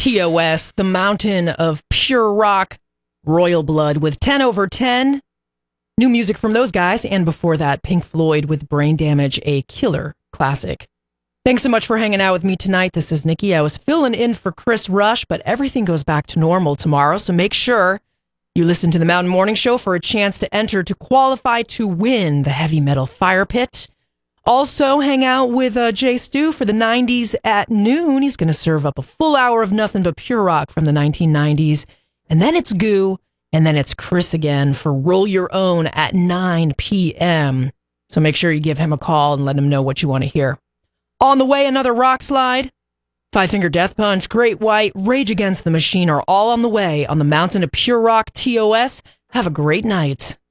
TOS, the mountain of pure rock, Royal Blood with 10 over 10. New music from those guys, and before that, Pink Floyd with Brain Damage, a killer classic. Thanks so much for hanging out with me tonight. This is Nikki. I was filling in for Chris Rush, but everything goes back to normal tomorrow, so make sure you listen to the Mountain Morning Show for a chance to enter to qualify to win the Heavy Metal Fire Pit. Also, hang out with Jay Stu for the 90s at noon. He's going to serve up a full hour of nothing but pure rock from the 1990s. And then it's Goo, and then it's Chris again for Roll Your Own at 9 p.m. So make sure you give him a call and let him know what you want to hear. On the way, another rock slide. Five Finger Death Punch, Great White, Rage Against the Machine are all on the way on the Mountain of Pure Rock TOS. Have a great night.